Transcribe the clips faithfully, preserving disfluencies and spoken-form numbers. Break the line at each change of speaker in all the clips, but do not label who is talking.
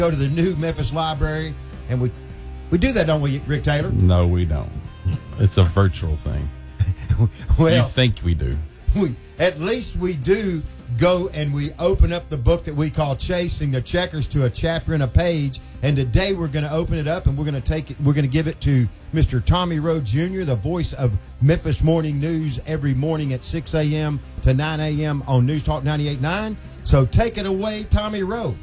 go to the new Memphis Library, and we we do that, don't we, Rick Taylor?
No, we don't. It's a virtual thing.
Well,
you think we do.
We, at least we do go and we open up the book that we call Chasing the Checkers to a chapter and a page. And today we're going to open it up and we're going to take it. We're going to give it to Mister Tommy Rowe Junior, the voice of Memphis Morning News every morning at six a.m. to nine a.m. on News Talk ninety-eight point nine. So take it away, Tommy Rowe.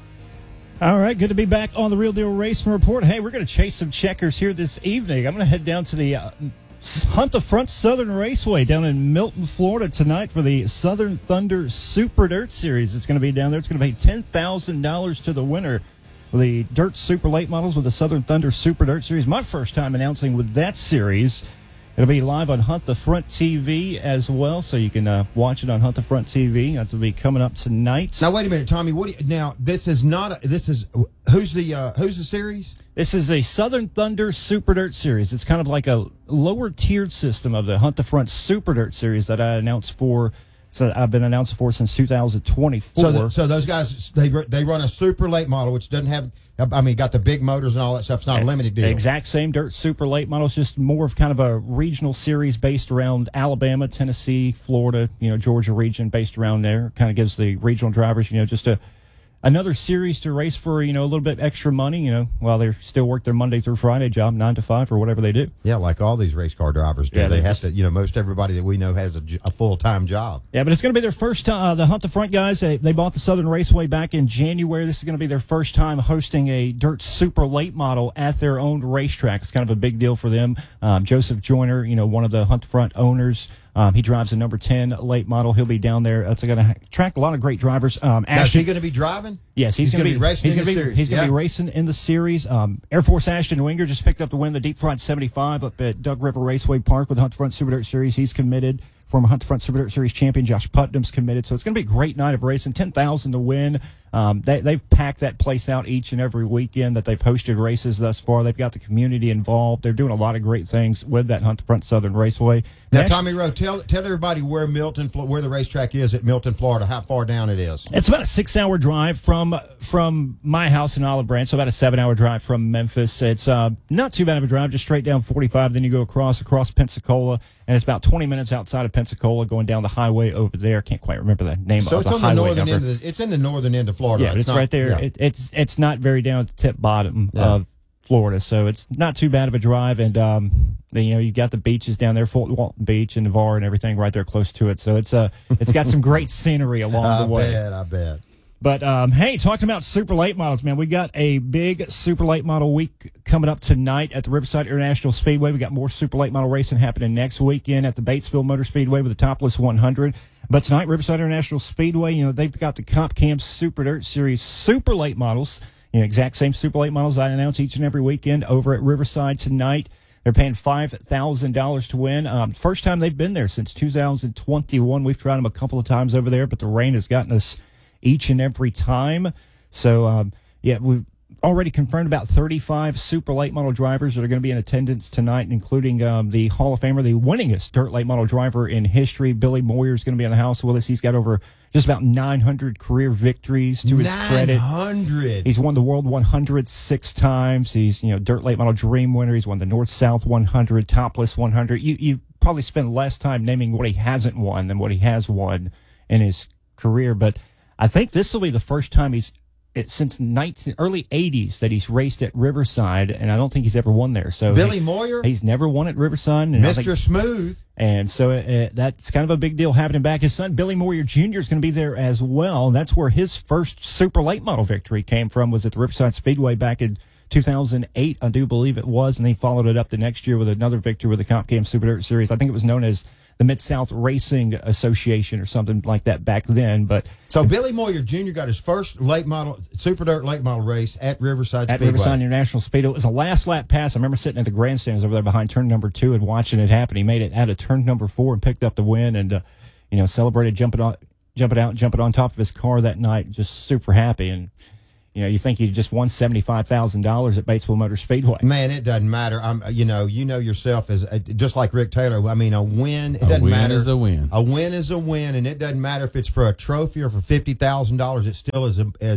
All right, good to be back on the Real Deal Racing Report. Hey, we're going to chase some checkers here this evening. I'm going to head down to the uh, Hunt the Front Southern Raceway down in Milton, Florida tonight for the Southern Thunder Super Dirt Series. It's going to be down there. It's going to pay ten thousand dollars to the winner of the Dirt Super Late Models with the Southern Thunder Super Dirt Series. My first time announcing with that series. It'll be live on Hunt the Front T V as well, so you can uh, watch it on Hunt the Front T V. That'll be coming up tonight.
Now, wait a minute, Tommy. What? Do you, now, this is not. A, this is who's the uh, who's the series?
This is a Southern Thunder Super Dirt Series. It's kind of like a lower tiered system of the Hunt the Front Super Dirt Series that I announced for. So I've been announcing for since two thousand twenty-four.
So, the, so those guys they they run a super late model, which doesn't have. I mean, got the big motors and all that stuff. It's not a limited deal.
The exact same Dirt Super Late model. It's just more of kind of a regional series based around Alabama, Tennessee, Florida, you know, Georgia region, based around there. Kind of gives the regional drivers, you know, just a another series to race for, you know, a little bit extra money, you know, while they still work their Monday through Friday job, nine to five or whatever they do.
Yeah, like all these race car drivers do.
Yeah,
they,
they
have
just,
to, you know, most everybody that we know has a, a full-time job.
Yeah, but it's going to be their first time. Uh, the Hunt the Front guys, they, they bought the Southern Raceway back in January. This is going to be their first time hosting a Dirt Super Late model at their own racetrack. It's kind of a big deal for them. Um, Joseph Joyner, you know, one of the Hunt the Front owners, Um, he drives a number ten late model. He'll be down there. It's going to attract a lot of great drivers. Um,
now, is he going to be driving?
Yes, he's,
he's
going to
be, be racing.
He's going to be
series.
he's going to
yeah.
be racing in the series. Um, Air Force Ashton Winger just picked up the win, the Deep Front seventy-five up at Dug River Raceway Park with the Hunt the Front Super Dirt Series. He's committed. Former Hunt the Front Super Dirt Series champion Josh Putnam's committed. So it's going to be a great night of racing. ten thousand to win. Um, they, they've packed that place out each and every weekend that they've hosted races thus far. They've got the community involved. They're doing a lot of great things with that Hunt the Front Southern Raceway.
Now,
Next,
Tommy Rowe, tell tell everybody where Milton, where the racetrack is at Milton, Florida. How far down it is?
It's about a six-hour drive from from my house in Olive Branch, so about a seven-hour drive from Memphis. It's uh, not too bad of a drive, just straight down forty-five. Then you go across across Pensacola, and it's about twenty minutes outside of Pensacola, going down the highway over there. Can't quite remember the name
so
of
it's
the
on
highway
the northern
number.
end of the, it's in the northern end of Florida.
Yeah, but it's,
it's not,
right there.
Yeah.
It, it's it's not very down at the tip bottom
Yeah.
of Florida, so it's not too bad of a drive. And um, the, you know, you got the beaches down there, Fort Walton Beach and Navarre and everything right there close to it. So it's uh, it's got some great scenery along
I
the way.
bet, I bet.
But, um, hey, talking about super late models, man, we got a big super late model week coming up tonight at the Riverside International Speedway. We got more super late model racing happening next weekend at the Batesville Motor Speedway with the Topless one hundred. But tonight, Riverside International Speedway, you know, they've got the Comp Cam Super Dirt Series super late models, you know, exact same super late models I announce each and every weekend over at Riverside tonight. They're paying five thousand dollars to win. Um, first time they've been there since two thousand twenty-one. We've tried them a couple of times over there, but the rain has gotten us each and every time. So, um, yeah, we've already confirmed about thirty-five super late model drivers that are going to be in attendance tonight, including um, the Hall of Famer, the winningest dirt late model driver in history. Billy Moyer is going to be in the house with us. He's got over just about nine hundred career victories to his credit.
nine hundred.
He's won the World one hundred six times. He's, you know, dirt late model dream winner. He's won the North-South one hundred, Topless one hundred. You, you probably spend less time naming what he hasn't won than what he has won in his career, but I think this will be the first time he's it, since nineteen, early eighties that he's raced at Riverside, and I don't think he's ever won there. So
Billy
he,
Moyer,
he's never won at Riverside, and
Mister
think,
Smooth,
and so uh, that's kind of a big deal happening back. His son Billy Moyer Junior is going to be there as well. That's where his first super late model victory came from. Was at the Riverside Speedway back in two thousand eight, I do believe it was, and he followed it up the next year with another victory with the Comp Cam Super Dirt Series. I think it was known as the Mid-South Racing Association or something like that back then. But
so Billy Moyer Junior got his first late model, super dirt late model race at Riverside
at
Speedway.
Riverside International Speedway. It was a last lap pass. I remember sitting at the grandstands over there behind turn number two and watching it happen. He made it out of turn number four and picked up the win, and uh, you know, celebrated jumping on, jumping out, jumping on top of his car that night. Just super happy. And you know, you think he just won seventy-five thousand dollars at Batesville Motor Speedway.
Man, it doesn't matter. I'm, you know, you know yourself as uh, just like Rick Taylor. I mean, a win. It
a
doesn't
win
matter.
is a win.
A win is a win, and it doesn't matter if it's for a trophy or for fifty thousand dollars. It still is a, as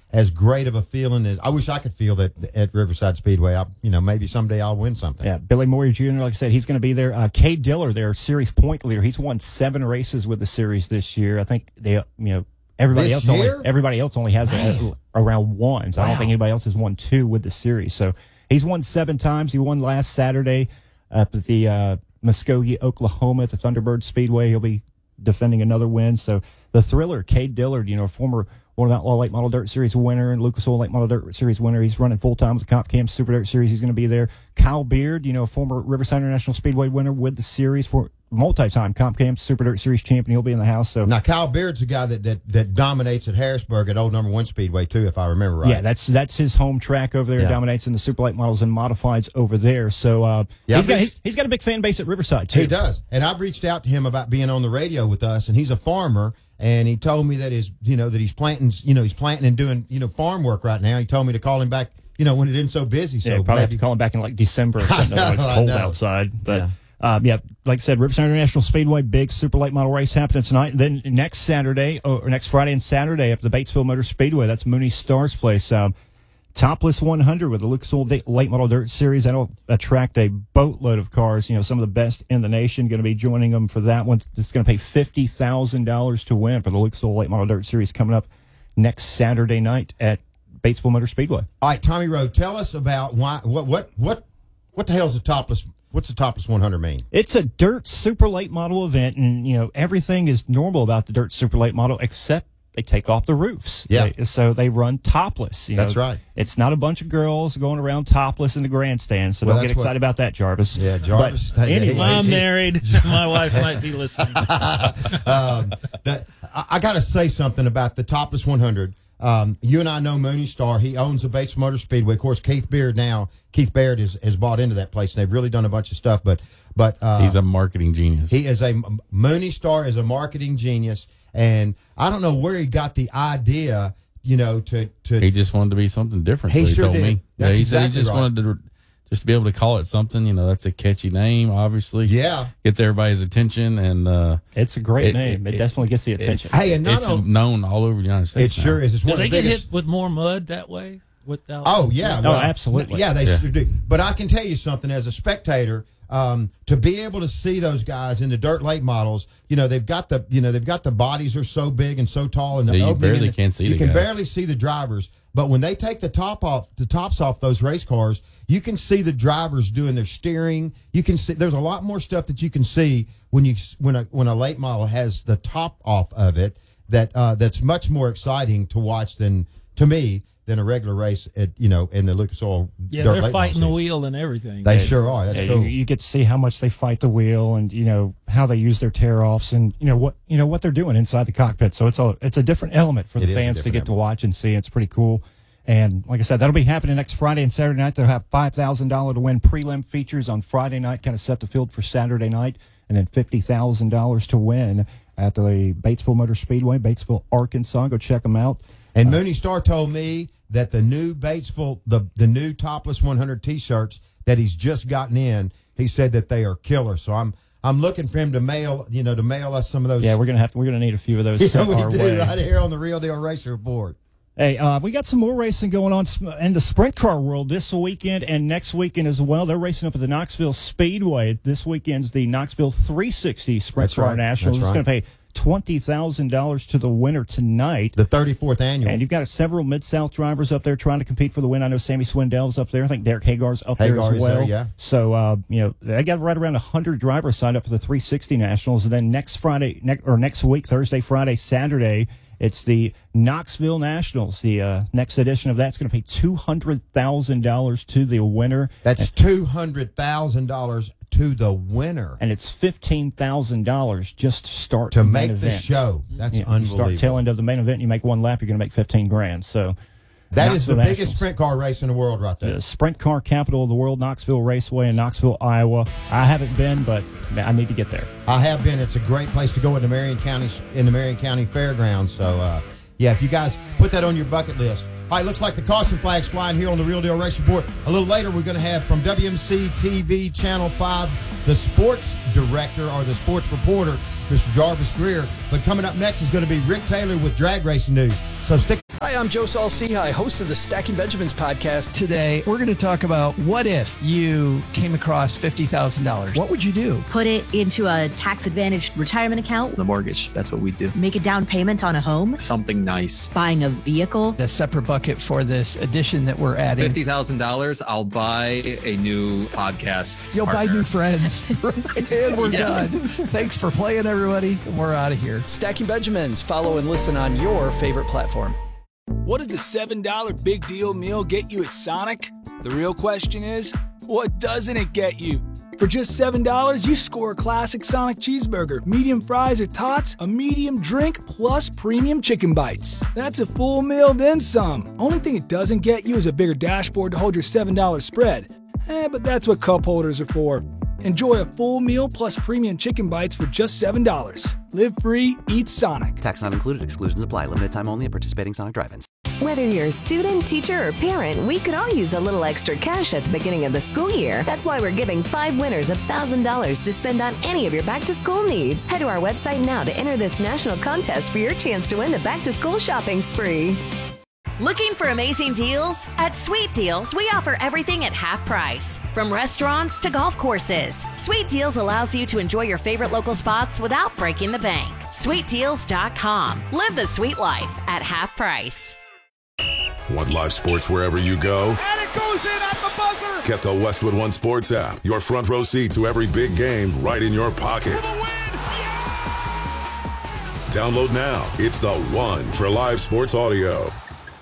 as great of a feeling as I wish I could feel that at Riverside Speedway. I, you know, maybe someday I'll win something.
Yeah, Billy Moyer Junior, like I said, he's going to be there. Uh, Cade Diller, their series point leader, he's won seven races with the series this year. I think they, you know, everybody
This
else
year?
only everybody else only has a, around one. So I
Wow.
don't think anybody else has won two with the series. So he's won seven times. He won last Saturday up at the uh, Muskogee, Oklahoma, at the Thunderbird Speedway. He'll be defending another win. So the thriller, Cade Dillard, you know, former World Outlaw Late Model Dirt Series winner and Lucas Oil Late Model Dirt Series winner. He's running full time with the Comp Cam Super Dirt Series. He's going to be there. Kyle Beard, you know, former Riverside International Speedway winner with the series, for multi-time Comp Cam Super Dirt Series champion. He'll be in the house. So
Now, Kyle Beard's the guy that, that, that dominates at Harrisburg at Old Number One Speedway, too, if I remember right.
yeah, that's that's his home track over there.
Yeah.
Dominates in the super late models and modifieds over there. So uh,
Yeah,
he's
I've
got
reached-
he's, he's got a big fan base at Riverside too.
He does. And I've reached out to him about being on the radio with us, and he's a farmer. And he told me that his, you know, that he's planting, you know, he's planting and doing, you know, farm work right now. He told me to call him back, you know, when it isn't so busy. So
Yeah, probably have
maybe-
to call him back in like December or something
know,
when it's
I
cold
know.
outside. But
Yeah.
yeah. Um, yeah, like I said, Riverside International Speedway, big super late model race happening tonight. And then next Saturday, or next Friday and Saturday up at the Batesville Motor Speedway, that's Mooney Stars place. Um, Topless one hundred with the Lucas Oil Da- Late Model Dirt Series. That'll attract a boatload of cars. You know, some of the best in the nation going to be joining them for that one. It's going to pay fifty thousand dollars to win for the Lucas Oil Late Model Dirt Series coming up next Saturday night at Batesville Motor Speedway.
All right, Tommy Rowe, tell us about why, what, what, what, what the hell's the topless, what's the topless one hundred mean?
It's a dirt super late model event, and you know everything is normal about the dirt super late model except they take off the roofs.
Yeah.
They- so they run topless. You
That's
know.
right.
It's not a bunch of girls going around topless in the grandstand. So
Well,
don't get
that's what-
excited about that, Jarvis.
Yeah, Jarvis.
But anyway,
I'm married. My wife might be listening.
um, that, I, I got to say something about the topless one hundred. Um, you and I know Mooney Star. He owns the Batesville Motor Speedway. Of course, Keith Beard now. Keith Baird has, has bought into that place, and they've really done a bunch of stuff. But but uh,
He's a marketing genius.
he is a Mooney Star is a marketing genius, and I don't know where he got the idea. You know, to to
He just wanted to be something different.
He
so he
sure
told
did.
me.
That's
yeah, he said he
exactly
just
right.
wanted to just to be able to call it something. You know, that's a catchy name. Obviously,
yeah.
gets everybody's attention, and uh,
it's a great
It-
name. It,
it-
definitely gets the attention.
it's,
Hey, and not
it's
on-
known all over the United
It
States.
sure
now.
is. It's
Do
one
they
of the
get
biggest.
hit with more mud that way? Without
Oh yeah,
Oh,
well,
absolutely.
Yeah, they
Yeah.
sure do. But I can tell you something as a spectator, um, to be able to see those guys in the dirt late models, you know, they've got the, you know, they've got the bodies are so big and so tall, and the
Yeah, you
opening
barely
and the-
can see
You
the
can
guys.
barely see the drivers, but when they take the top off, the tops off those race cars, you can see the drivers doing their steering. You can see there's a lot more stuff that you can see when you when a when a late model has the top off of it. That uh, that's much more exciting to watch than to me. Than a regular race at you know in the Lucas Oil.
yeah,
dirt
they're
late model
fighting the
series.
wheel and everything.
They sure are. That's
Yeah,
cool.
you, you get to see how much they fight the wheel, and you know how they use their tear offs, and you know what you know what they're doing inside the cockpit. So it's a it's a different element for
It
the
is a
fans to
different
get to
element.
watch and see. It's pretty cool. And like I said, that'll be happening next Friday and Saturday night. They'll have five thousand dollars to win prelim features on Friday night, kind of set the field for Saturday night, and then fifty thousand dollars to win at the Batesville Motor Speedway, Batesville, Arkansas. Go check them out.
And Mooney Star told me that the new Batesville, the the new topless one hundred T-shirts that he's just gotten in, he said that they are killer. So I'm I'm looking for him to mail, you know, to mail us some of those.
Yeah, we're gonna have to, we're gonna need a few of those
yeah,
sent
we
our
do
way.
right here on the Real Deal Racer Report.
Hey, uh, we got some more racing going on in the sprint car world this weekend and next weekend as well. They're racing up at the Knoxville Speedway. This weekend's the Knoxville three sixty Sprint
That's
Car
right.
Nationals.
That's
It's
right.
going to pay twenty thousand dollars to the winner tonight.
The thirty-fourth annual.
And you've got several Mid-South drivers up there trying to compete for the win. I know Sammy Swindell's up there. I think Derek Hagar's up
Hagar
there as
is
well.
there, yeah.
So, uh, you know, they got right around one hundred drivers signed up for the three sixty Nationals. And then next Friday, ne- or next week, Thursday, Friday, Saturday, it's the Knoxville Nationals. The uh, next edition of that's going to pay two hundred thousand dollars to the winner.
That's two hundred thousand dollars to the winner
And it's fifteen thousand dollars just to start
to
the
make
main
the
event.
show. That's
Yeah, you
unbelievable.
start tail end of the main event, you make one lap, you're going to make fifteen grand. So
That is the
Knoxville
biggest
Nationals.
sprint car race in the world right there.
The sprint car capital of the world, Knoxville Raceway in Knoxville, Iowa. I haven't been, but I need to get there.
I have been. It's a great place to go in the Marion County in the Marion County Fairgrounds. So, uh, yeah, if you guys put that on your bucket list. All right, looks like the caution flag's flying here on the Real Deal Race Report. A little later, we're going to have from W M C T V Channel five the sports director or the sports reporter, Mister Jarvis Greer. But coming up next is going to be Rick Taylor with drag racing news. So stick.
Hi, I'm Joe Saul-Sehy, host of the Stacking Benjamins podcast.
Today, we're going to talk about what if you came across fifty thousand dollars? What would you do?
Put it into a tax-advantaged retirement account.
The mortgage, that's what we do.
Make a down payment on a home.
Something nice.
Buying a vehicle.
A separate bucket for this addition that we're adding.
fifty thousand dollars, I'll buy a new podcast
You'll
partner.
buy new friends. And we're
Yeah.
done. Thanks for playing, everybody. We're out of here.
Stacking Benjamins. Follow and listen on your favorite platform.
What does the seven dollar Big Deal Meal get you at Sonic? The real question is, what doesn't it get you? For just seven dollars, you score a classic Sonic cheeseburger, medium fries or tots, a medium drink, plus premium chicken bites. That's a full meal, then some. Only thing it doesn't get you is a bigger dashboard to hold your seven dollar spread. Eh, but that's what cup holders are for. Enjoy a full meal plus premium chicken bites for just seven dollars. Live free, eat Sonic.
Tax not included. Exclusions apply. Limited time only at participating Sonic drive-ins.
Whether you're a student, teacher, or parent, we could all use a little extra cash at the beginning of the school year. That's why we're giving five winners one thousand dollars to spend on any of your back-to-school needs. Head to our website now to enter this national contest for your chance to win the back-to-school shopping spree.
Looking for amazing deals? At Sweet Deals, we offer everything at half price. From restaurants to golf courses, Sweet Deals allows you to enjoy your favorite local spots without breaking the bank. sweet deals dot com. Live the sweet life at half price.
Want live sports wherever you go?
And it goes in at the buzzer!
Get the Westwood One Sports app. Your front row seat to every big game right in your pocket.
For the win! Yeah!
Download now. It's the one for live sports audio.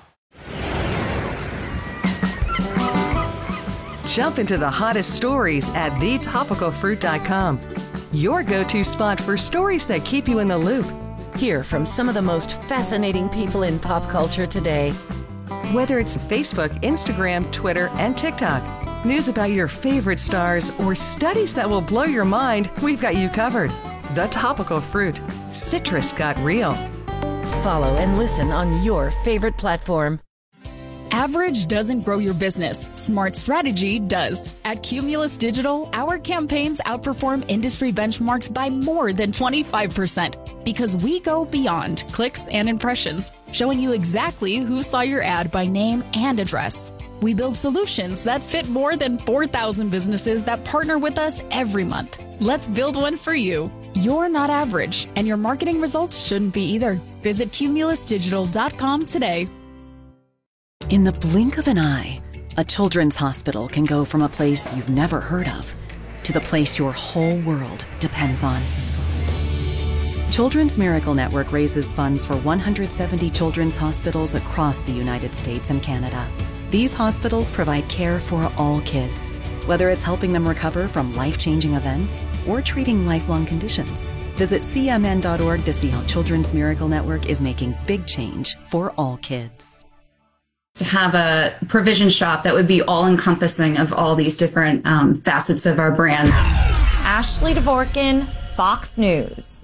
Jump into the hottest stories at the topical fruit dot com. Your go-to spot for stories that keep you in the loop.
Hear from some of the most fascinating people in pop culture today.
Whether it's Facebook, Instagram, Twitter, and TikTok, news about your favorite stars, or studies that will blow your mind, we've got you covered. The Topical Fruit. Citrus got real.
Follow and listen on your favorite platform.
Average doesn't grow your business. Smart strategy does. At Cumulus Digital, our campaigns outperform industry benchmarks by more than twenty-five percent because we go beyond clicks and impressions, showing you exactly who saw your ad by name and address. We build solutions that fit more than four thousand businesses that partner with us every month. Let's build one for you. You're not average, and your marketing results shouldn't be either. Visit cumulus digital dot com today.
In the blink of an eye, a children's hospital can go from a place you've never heard of to the place your whole world depends on. Children's Miracle Network raises funds for one hundred seventy children's hospitals across the United States and Canada. These hospitals provide care for all kids, whether it's helping them recover from life-changing events or treating lifelong conditions. Visit C M N dot org to see how Children's Miracle Network is making big change for all kids.
To have a provision shop that would be all-encompassing of all these different um, facets of our brand.
Ashley Dvorkin, Fox News.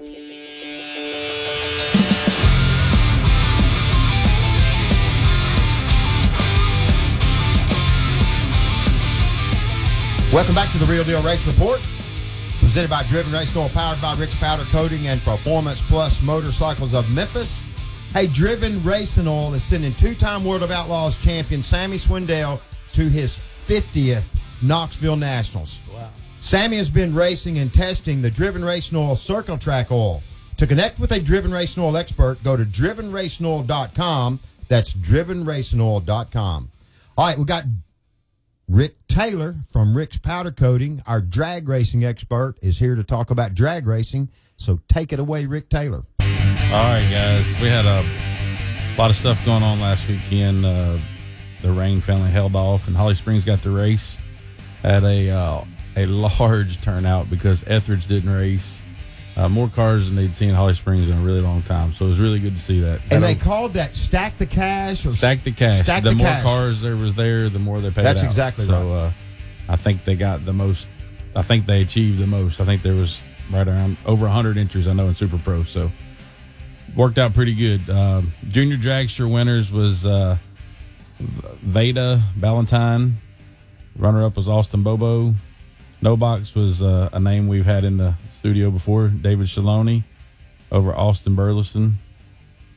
Welcome back to the Real Deal Race Report, presented by Driven Race Oil, powered by Rick's Powder Coating and Performance Plus Motorcycles of Memphis. Hey, Driven Racing Oil is sending two-time World of Outlaws champion Sammy Swindell to his fiftieth Knoxville Nationals.
Wow.
Sammy has been racing and testing the Driven Racing Oil Circle Track Oil. To connect with a Driven Racing Oil expert, go to driven racing oil dot com. That's driven racing oil dot com. All right, we got Rick Taylor from Rick's Powder Coating, our drag racing expert, is here to talk about drag racing. So take it away, Rick Taylor.
All right, guys. We had a lot of stuff going on last weekend. Uh, the rain finally held off, and Holly Springs got the race. Had a uh, a large turnout because Etheridge didn't race. Uh, more cars than they'd seen in Holly Springs in a really long time. So it was really good to see that.
And
Had
they
a,
called that stack the cash? Or
stack the cash.
Stack
the,
the
more
cash.
cars there was there, the more they paid
That's
out.
exactly
so,
right.
So uh, I think they got the most. I think they achieved the most. I think there was right around over one hundred entries, I know, in Super Pro. So worked out pretty good. Uh, junior dragster winners was uh, Veda Valentine. Runner-up was Austin Bobo. No Box was uh, a name we've had in the studio before, David Shaloni over Austin Burleson.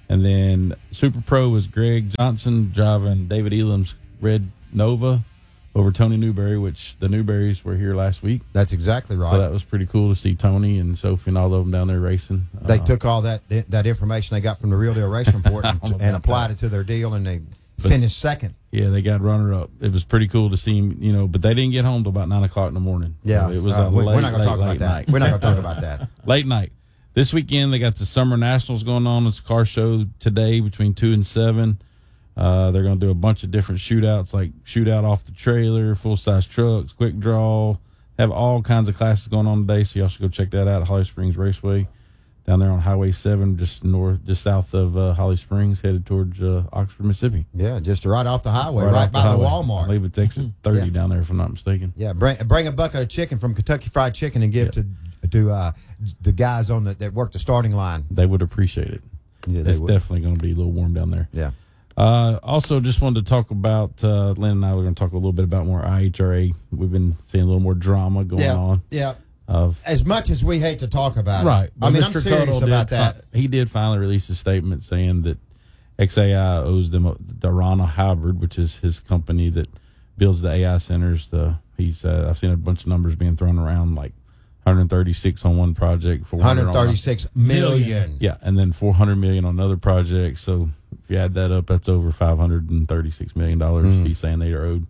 And then Super Pro was Greg Johnson driving David Elam's Red Nova over Tony Newberry, which the Newberries were here last week.
That's exactly right.
So that was pretty cool to see Tony and Sophie and all of them down there racing.
They
uh,
took all that that information they got from the Real Deal Racing Report and, and applied it to their deal, and they
But,
finished second.
Yeah, they got runner up. It was pretty cool to see him, you know, but they didn't get home till about nine o'clock in the morning.
Yeah,
so it was
uh,
a
we-
late,
we're not gonna
late,
talk about
late
that.
night.
We're not gonna talk about that.
Late night. This weekend they got the Summer Nationals going on. It's a car show today between two and seven. Uh, they're going to do a bunch of different shootouts, like shootout off the trailer, full size trucks, quick draw. Have all kinds of classes going on today, so y'all should go check that out at Holly Springs Raceway, down there on Highway seven, just north, just south of uh, Holly Springs, headed towards uh, Oxford, Mississippi.
Yeah, just right off the highway, right,
off
by the,
highway.
Walmart.
I believe it takes it thirty
Yeah.
down there, if I'm not mistaken.
Yeah, bring bring a bucket of chicken from Kentucky Fried Chicken and give to to uh, the guys on the that work the starting line.
They would appreciate it.
Yeah, they
it's
would.
definitely going to be a little warm down there.
Yeah.
Uh, also, just wanted to talk about uh, Lynn and I were going to talk a little bit about more I H R A. We've been seeing a little more drama going
Yeah,
on.
yeah.
Of
As much as we hate to talk about
right.
it, I mean, I'm
Mister
serious
Cuttle
about
did
that.
Fi- he did finally release a statement saying that X A I owes them a, Darana Hybrid, which is his company that builds the A I centers. The he's uh, I've seen a bunch of numbers being thrown around, like one hundred thirty-six on one project, four hundred
one hundred thirty-six million.
Yeah, and then four hundred million on another project. So if you add that up, that's over five hundred thirty-six million dollars.
Mm.
He's saying they are owed.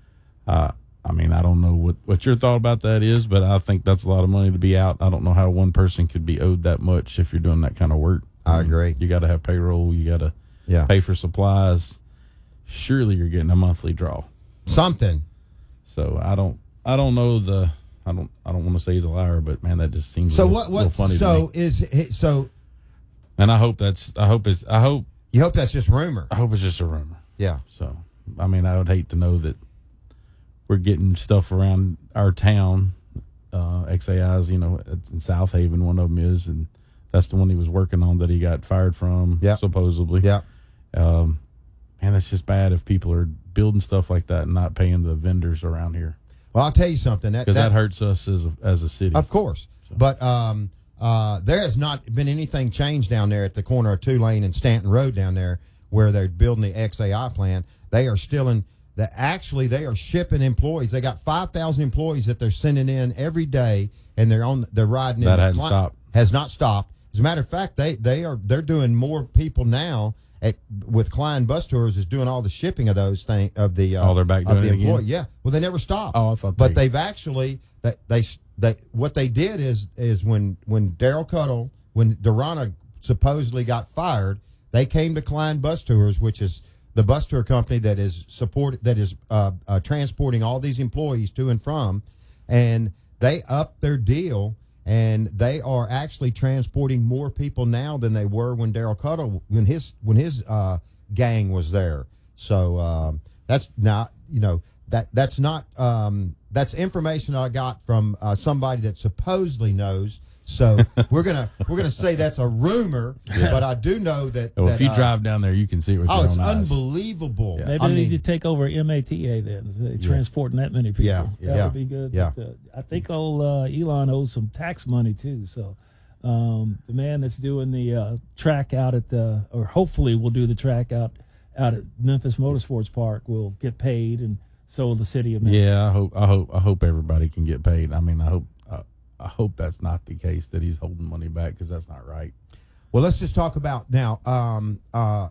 Uh, I mean, I don't know what, what your thought about that is, but I think that's a lot of money to be out. I don't know how one person could be owed that much if you're doing that kind of work.
I
mean,
agree.
You got to have payroll. You got to
Yeah.
pay for supplies. Surely you're getting a monthly draw.
Something.
So I don't. I don't know the. I don't. I don't want to say he's a liar, but man, that just seems
So
a little,
what?
little
What?
funny to
So
me.
is so?
And I hope that's. I hope it's. I hope.
You hope that's just rumor.
I hope it's just a rumor.
Yeah.
So, I mean, I would hate to know that we're getting stuff around our town. Uh, X A Is, you know, in South Haven, one of them is, and that's the one he was working on that he got fired from,
Yeah.
supposedly.
Yeah.
Um, and it's just bad if people are building stuff like that and not paying the vendors around here.
Well, I'll tell you something. That
Because that,
that
hurts us as a, as a city.
Of course. But um, uh, there has not been anything changed down there at the corner of Tulane and Stanton Road down there where they're building the X A I plant. They are still in the actually they are shipping employees. They got five thousand employees that they're sending in every day, and they're on they're riding
That
in.
hasn't
Cli-
stopped.
Has not stopped. As a matter of fact, they they are they're doing more people now at with Klein Bus Tours is doing all the shipping of those thing of the uh,
Oh, they're back
of
doing
the
it again?
employee. Yeah. Well, they never stopped.
Oh, I thought
But
they-
they've actually that they they what they did is is when when Daryl Cuttle when Durana supposedly got fired, they came to Klein Bus Tours, which is the bus tour company that is support that is uh, uh, transporting all these employees to and from, and they upped their deal, and they are actually transporting more people now than they were when Daryl Cuttle when his when his uh, gang was there. So um, that's not you know that that's not um, that's information I got from uh, somebody that supposedly knows. So we're gonna we're gonna say that's a rumor,
Yeah.
but I do know that.
Well,
that,
if you
uh,
drive down there, you can see it with
oh,
your
it's
own eyes.
unbelievable.
Maybe
I
they
mean,
need to take over M A T A then, uh,
Yeah.
transporting that many people.
Yeah,
that
yeah,
would be good.
yeah.
But, uh, I think old uh, Elon owes some tax money too. So um, the man that's doing the uh, track out at the, or hopefully will do the track out out at Memphis Motorsports Park, will get paid, and so will the city of Memphis.
Yeah, I hope I hope I hope everybody can get paid. I mean, I hope I, I hope that's not the case, that he's holding money back, because that's not right.
Well, let's just talk about now. Um, uh,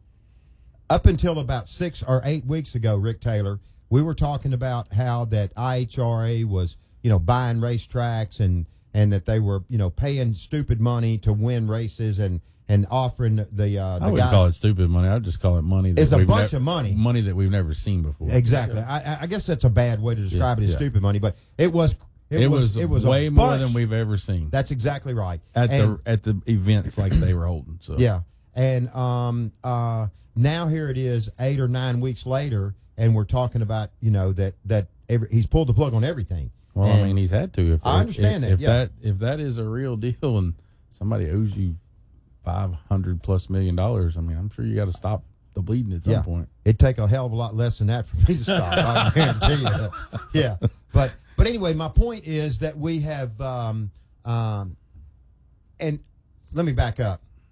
up until about six or eight weeks ago, Rick Taylor, we were talking about how that I H R A was, you know, buying racetracks and and that they were, you know, paying stupid money to win races and and offering the uh, the
I wouldn't
guys.
call it stupid money. I'd just call it money. That
It's a
we've
bunch
nev-
of money.
money that we've never seen before.
Exactly. I, I guess that's a bad way to describe
Yeah,
it as
yeah.
stupid money, but it was. It,
It,
was,
was,
it was a
way more
bunch.
than we've ever seen
That's exactly right.
at
And-
the at the events like they were holding. So
Yeah, and um, uh, now here it is, eight or nine weeks later, and we're talking about you know that that every, he's pulled the plug on everything.
Well,
And
I mean, he's had to. If
I understand
if,
that,
If
yeah.
that if that is a real deal and somebody owes you five hundred plus million dollars, I mean, I'm sure you got to stop the bleeding at some
yeah,
point.
it'd take a hell of a lot less than that for me to stop. I guarantee you. That. Yeah, but but anyway, my point is that we have, um, um, and let me back up.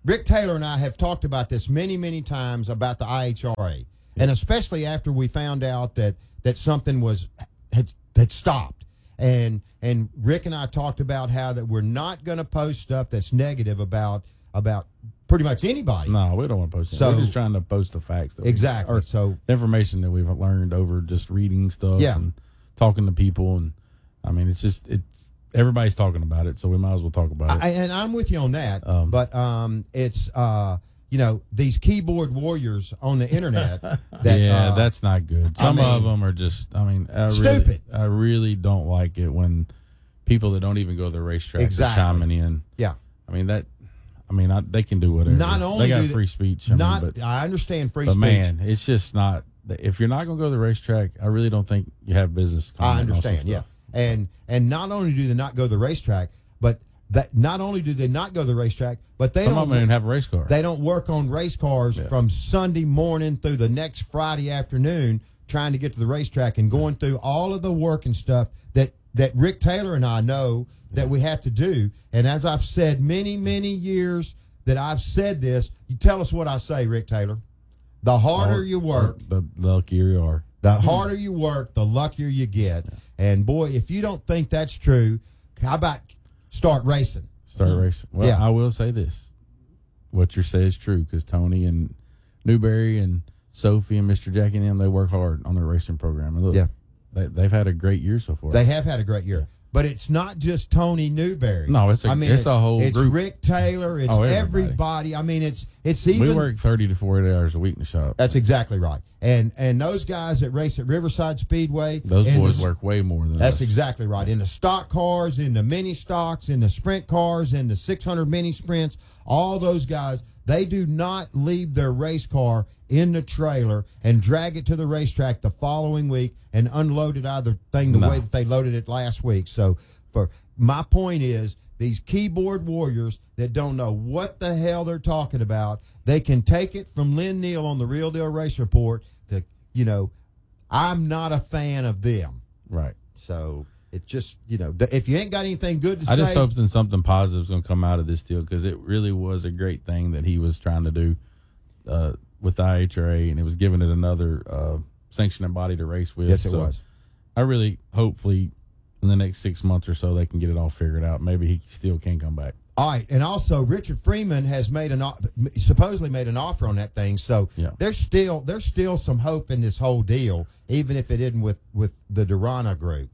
Rick Taylor and I have talked about this many, many times about the I H R A, yeah. and especially after we found out that that something was had had stopped. And and Rick and I talked about how that we're not going to post stuff that's negative about about pretty much anybody.
No, we don't want to post.
So,
we're just trying to post the facts. That
exactly.
We, or
so
the information that we've learned over just reading stuff
yeah.
and talking to people. And I mean, it's just it's everybody's talking about it, so we might as well talk about
I,
it.
And I'm with you on that.
Um,
but um, it's uh, you know, these keyboard warriors on the internet. That,
yeah,
uh,
that's not good. Some
I mean,
of them are just. I mean, I
stupid.
Really, I really don't like it when people that don't even go to the racetrack
exactly.
are chiming in.
Yeah,
I mean that. I mean, I, they can do whatever.
Not only
they got
do
free
they,
speech. I
not,
mean, but,
I understand free
but
speech.
man, it's just not. If you're not going to go to the racetrack, I really don't think you have business.
I understand. Yeah, and and not only do they not go to the racetrack, but that not only do they not go to the racetrack, but they
Some
don't
of them even have a race car.
They don't work on race cars yeah. from Sunday morning through the next Friday afternoon, trying to get to the racetrack and going through all of the work and stuff that. that Rick Taylor and I know that we have to do. And as I've said many, many years that I've said this, you tell us what I say, Rick Taylor. The harder you work,
the luckier you are.
The harder you work, the luckier you get. And, boy, if you don't think that's true, how about start racing?
Start mm-hmm. racing. Well,
yeah.
I will say this. What you say is true because Tony and Newberry and Sophie and Mister Jackie and them, they work hard on their racing program. And look,
yeah.
They, they've had a great year so far.
They have had a great year. But it's not just Tony Newberry.
No, it's a,
I mean,
it's,
it's
a whole
It's
group.
Rick Taylor. It's
oh,
everybody.
everybody.
I mean, it's it's even.
We work thirty to forty hours a week in the shop.
That's exactly right. And and those guys that race at Riverside Speedway.
Those boys
the,
work way more than
That's
us.
exactly right. In the stock cars, in the mini stocks, in the sprint cars, in the six hundred mini sprints, all those guys, they do not leave their race car in the trailer and drag it to the racetrack the following week and unload it out of the thing the
no.
way that they loaded it last week. So for my point is, these keyboard warriors that don't know what the hell they're talking about, they can take it from Lynn Neal on the Real Deal Race Report to, you know, I'm not a fan of them.
Right.
So it's just, you know, if you ain't got anything good to
I
say.
just hope that something positive is going to come out of this deal because it really was a great thing that he was trying to do uh, with the I H R A, and it was giving it another uh, sanctioning body to race with.
Yes, it
so
was.
I really, hopefully, in the next six months or so, they can get it all figured out. Maybe he still can come back.
All right, and also Richard Freeman has made an supposedly made an offer on that thing, so
yeah.
there's still there's still some hope in this whole deal, even if it isn't with with the Durana group.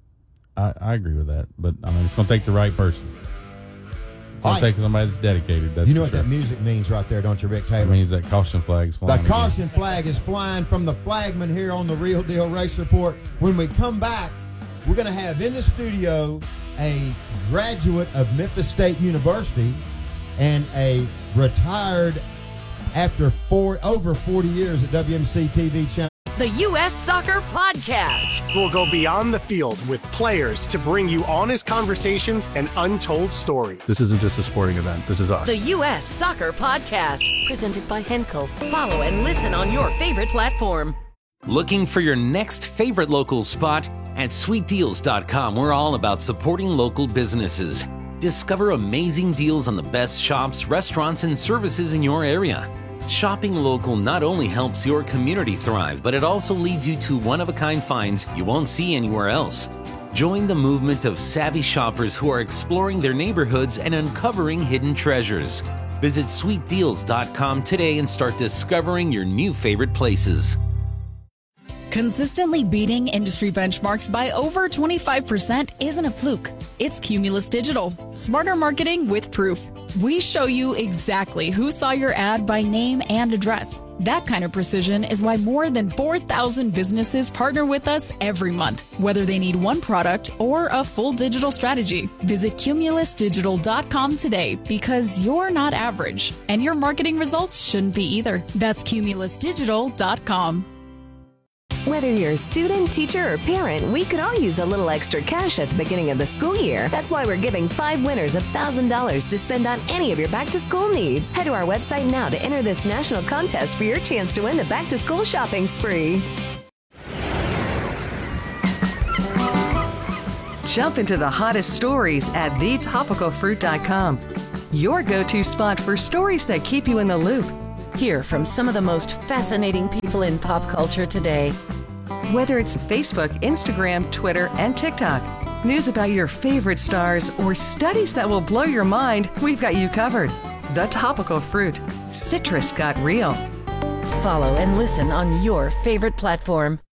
I, I agree with that, but I mean it's going to take the right person. It's going to take somebody that's dedicated. That's
you know what
sure.
that music means right there, don't you, Rick Taylor?
It means that caution flag is flying.
The caution again. flag is flying from the flagman here on the Real Deal Race Report. When we come back, we're going to have in the studio a graduate of Memphis State University and a retired after four over forty years at W M C T V channel.
The U S Soccer Podcast.
We'll go beyond the field with players to bring you honest conversations and untold stories.
This isn't just a sporting event. This is us.
The U S Soccer Podcast. Presented by Henkel. Follow and listen on your favorite platform.
Looking for your next favorite local spot? At sweet deals dot com, we're all about supporting local businesses. Discover amazing deals on the best shops, restaurants, and services in your area. Shopping local not only helps your community thrive, but it also leads you to one-of-a-kind finds you won't see anywhere else. Join the movement of savvy shoppers who are exploring their neighborhoods and uncovering hidden treasures. Visit sweet deals dot com today and start discovering your new favorite places.
Consistently beating industry benchmarks by over twenty-five percent isn't a fluke. It's Cumulus Digital. Smarter marketing with proof. We show you exactly who saw your ad by name and address. That kind of precision is why more than four thousand businesses partner with us every month, whether they need one product or a full digital strategy. Visit cumulus digital dot com today because you're not average, and your marketing results shouldn't be either. That's cumulus digital dot com.
Whether you're a student, teacher, or parent, we could all use a little extra cash at the beginning of the school year. That's why we're giving five winners one thousand dollars to spend on any of your back-to-school needs. Head to our website now to enter this national contest for your chance to win the back-to-school shopping spree.
Jump into the hottest stories at the topical fruit dot com. your go-to spot for stories that keep you in the loop.
Hear from some of the most fascinating people in pop culture today.
Whether it's Facebook, Instagram, Twitter, and TikTok, news about your favorite stars, or studies that will blow your mind, we've got you covered. The Topical Fruit. Citrus got real.
Follow and listen on your favorite platform.